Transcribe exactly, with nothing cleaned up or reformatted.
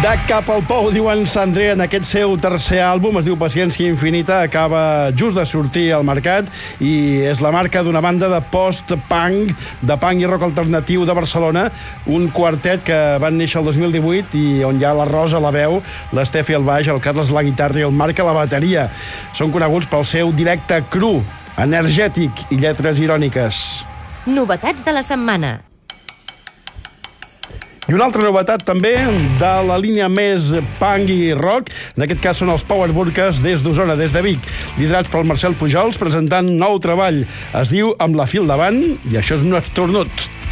De cap al pou, diuen Sandré, en aquest seu tercer àlbum, es diu Paciència Infinita, acaba just de sortir al mercat i és la marca d'una banda de post-punk, de punk i rock alternatiu de Barcelona, un quartet que van néixer el dos mil divuit i on hi ha la Rosa a la veu, l'Estefi al baix, el Carles a la guitarra i el Marc a la bateria. Són coneguts pel seu directe cru, energètic i lletres iròniques. Novetats de la setmana. I una altra novetat també de la línia més punk i rock, en aquest cas són els Power Burkas des d'Osona, des de Vic, liderats pel Marcel Pujols, presentant nou treball. Es diu Amb la fil davant i això és un esternut.